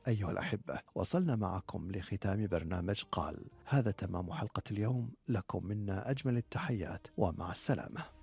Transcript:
أيها الأحبة، وصلنا معكم لختام برنامج قال. هذا تمام حلقة اليوم، لكم منا أجمل التحيات ومع السلامة.